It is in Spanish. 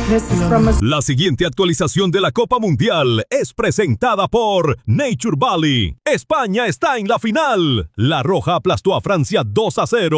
La siguiente actualización de la Copa Mundial es presentada por Nature Valley. España está en la final. La Roja aplastó a Francia 2-0.